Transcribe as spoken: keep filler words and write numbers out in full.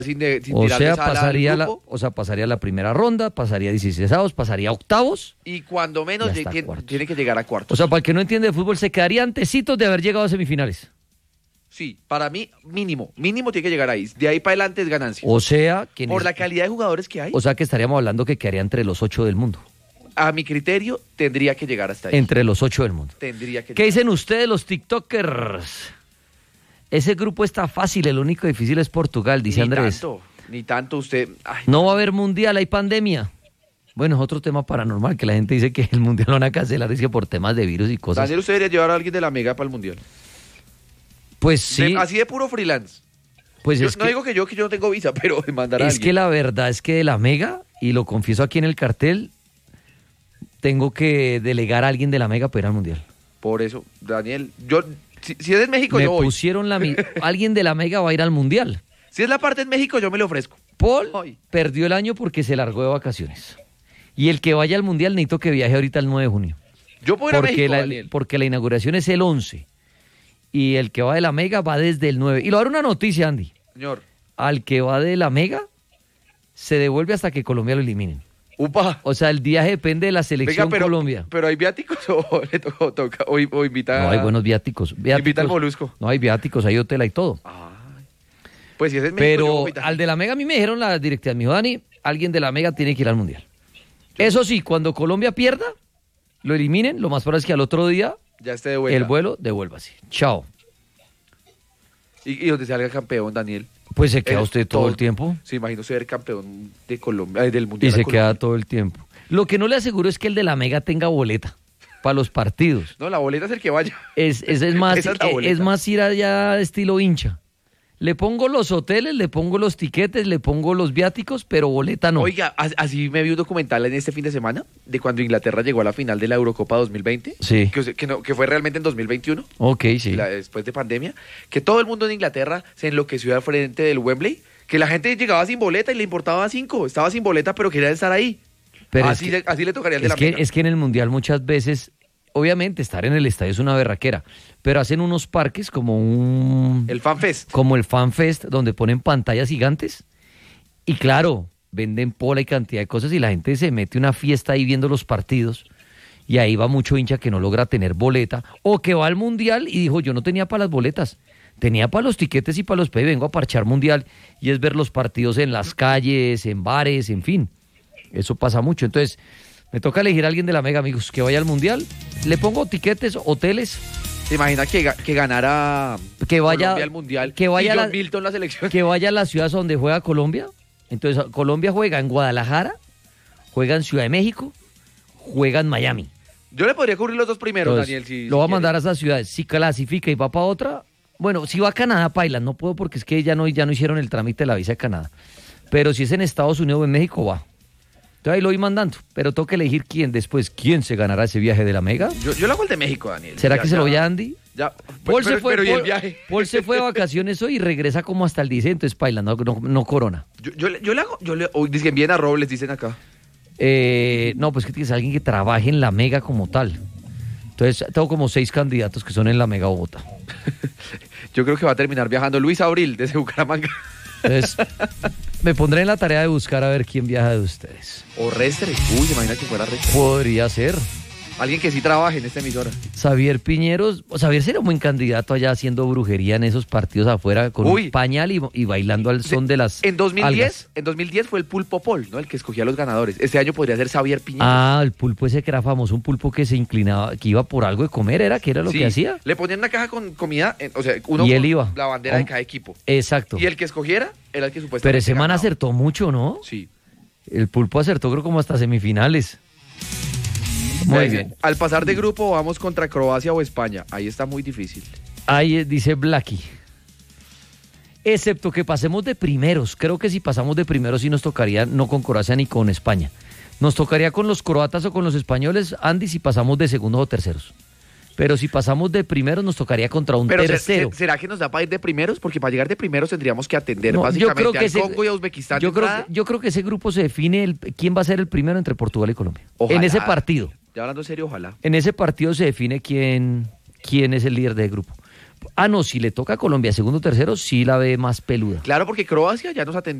sin, de, sin O tirarle sea, sal al pasaría la, grupo. o sea, pasaría la primera ronda, pasaría dieciseisavos, pasaría a octavos. Y cuando menos Y de- hasta tiene, cuartos. tiene que llegar a cuartos. O sea, para el que no entiende de fútbol, se quedaría antecitos de haber llegado a semifinales. Sí, para mí, mínimo. Mínimo tiene que llegar ahí. De ahí para adelante es ganancia. O sea, que en Por es- la calidad de jugadores que hay, o sea que estaríamos hablando que quedaría entre los ocho del mundo. a mi criterio, tendría que llegar hasta ahí. Entre los ocho del mundo. Tendría que ¿Qué llegar. dicen ustedes, los TikTokers? Ese grupo está fácil, el único difícil es Portugal, dice Ni Andrés. tanto, ni tanto usted. Ay, No va a haber mundial, hay pandemia. Bueno, es otro tema paranormal, que la gente dice que el mundial lo van a cancelar, es que por temas de virus y cosas. Daniel, usted debería llevar a alguien de la Mega para el Mundial. Pues sí, De- así de puro freelance. pues Yo es no que, digo que yo que yo no tengo visa, pero de mandar a es alguien. que la verdad es que de la Mega, y lo confieso aquí en el cartel, tengo que delegar a alguien de la Mega para ir al mundial. Por eso, Daniel, yo si, si es en México Me yo voy. pusieron la... mi- alguien de la Mega va a ir al mundial. Si es la parte en México yo me lo ofrezco. Paul Ay. perdió el año porque se largó de vacaciones. Y el que vaya al mundial necesito que viaje ahorita el nueve de junio. Yo puedo ir a Porque México, la, Daniel. porque la inauguración es el once. Y el que va de la Mega va desde el nueve. Y le voy a dar una noticia, Andy. Señor. Al que va de la Mega se devuelve hasta que Colombia lo eliminen. Upa. O sea, el viaje depende de la selección Venga, pero, Colombia. pero hay viáticos o le toca, o, toca- o, o invita. No hay buenos viáticos. viáticos. Invita al Molusco. No hay viáticos, hay hotel, hay todo. Ay. Pues si es en México yo Pero voy también. al de la Mega a mí me dijeron la directiva, me dijo, Dani, alguien de la Mega tiene que ir al mundial. Eso sí, cuando Colombia pierda, lo eliminen, lo más probable es que al otro día Ya esté de vuelta. el vuelo devuélvase. Chao. Y, y donde salga campeón, Daniel. Pues se queda Eh, usted todo, todo. el tiempo Se imagino ser campeón de Colombia, eh, del y Mundial. se de queda Colombia. todo el tiempo. Lo que no le aseguro es que el de la Mega tenga boleta para los partidos. No, la boleta es el que vaya. Es, es, es más, Esa es la es, boleta. más ir allá estilo hincha. Le pongo los hoteles, le pongo los tiquetes, le pongo los viáticos, pero boleta no. Oiga, as- así me vi un documental en este fin de semana de cuando Inglaterra llegó a la final de la Eurocopa dos mil veinte. Sí. Que, o sea, que no- que fue realmente en dos mil veintiuno. Ok, sí. la- después de pandemia, que todo el mundo en Inglaterra se enloqueció al frente del Wembley, que la gente llegaba sin boleta y le importaba cinco, estaba sin boleta pero quería estar ahí. Pero es así, que- le, así le tocaría al de Es la que, Mega. es que en el Mundial muchas veces, obviamente estar en el estadio es una berraquera, pero hacen unos parques como un... El FanFest. como el FanFest, donde ponen pantallas gigantes. Y claro, venden pola y cantidad de cosas y la gente se mete una fiesta ahí viendo los partidos. Y ahí va mucho hincha que no logra tener boleta o que va al mundial y dijo, yo no tenía para las boletas, tenía para los tiquetes y para los pay, vengo a parchar mundial y es ver los partidos en las calles, en bares, en fin. Eso pasa mucho. Entonces, me toca elegir a alguien de la Mega, amigos, que vaya al mundial. Le pongo tiquetes, hoteles, ¿Se imagina que, ga- que ganara que vaya, Colombia al Mundial que vaya y John la- Milton la selección? que vaya a las ciudades donde juega Colombia. Entonces, Colombia juega en Guadalajara, juega en Ciudad de México, juega en Miami. Yo le podría cubrir los dos primeros, Entonces, Daniel. Si, lo si va a quiere. mandar a esas ciudades. Si clasifica y va para otra, bueno, si va a Canadá, paila, no puedo porque es que ya no, ya no hicieron el trámite de la visa de Canadá. Pero si es en Estados Unidos o en México, va. Entonces ahí lo voy mandando, pero tengo que elegir quién después, quién se ganará ese viaje de la Mega. Yo, yo le hago el de México, Daniel. ¿Será Ya, que se lo ya, voy a Andy? Ya. Paul, pero, se fue, pero ¿y el Paul- viaje? Paul se fue de vacaciones hoy y regresa como hasta el dieciséis, entonces paila, no, no, no corona. Yo, yo, le- yo le hago, yo le, oh, dicen bien a Robles, dicen acá. Eh, no, pues que tiene que ser alguien que trabaje en la Mega como tal. Entonces tengo como seis candidatos que son en la Mega Bogotá. Yo creo que va a terminar viajando Luis Abril desde Bucaramanga. Entonces me pondré en la tarea de buscar a ver quién viaja de ustedes. O Restre. Uy, imagina que fuera Restre. Podría ser Alguien que sí trabaje en esta emisora. Xavier Piñeros. Xavier sería un buen candidato allá haciendo brujería en esos partidos afuera con Uy. un pañal y, y bailando al son de las En dos mil diez, algas. en dos mil diez fue el Pulpo Pol, ¿no? El que escogía a los ganadores. Este año podría ser Xavier Piñeros. Ah, el pulpo ese que era famoso, un pulpo que se inclinaba, que iba por algo de comer, ¿era? ¿Qué era lo Sí, que hacía? Le ponían una caja con comida, eh, o sea, uno Y él con iba. la bandera de Hom- cada equipo. Exacto. Y el que escogiera era el que supuestamente Pero ese man ganaba. acertó mucho, ¿no? Sí. El pulpo acertó creo como hasta semifinales. Muy Ahí bien. dice, al pasar de grupo vamos contra Croacia o España. Ahí está muy difícil. Ahí eh, dice Blacky. Excepto que pasemos de primeros. Creo que si pasamos de primeros sí nos tocaría no con Croacia ni con España. Nos tocaría con los croatas o con los españoles, Andy, si pasamos de segundos o terceros. Pero si pasamos de primeros nos tocaría contra un Pero se- tercero. se- ¿será que nos da para ir de primeros? Porque para llegar de primeros tendríamos que atender No, básicamente al ese- Congo y a Uzbekistán. de yo creo, entrada. que, yo creo que ese grupo se define el, quién va a ser el primero entre Portugal y Colombia. Ojalá. En ese partido. Ya hablando en serio, ojalá. En ese partido se define quién, quién es el líder del grupo. Ah, no, si le toca a Colombia segundo o tercero, sí la ve más peluda. Claro, porque Croacia ya nos atendió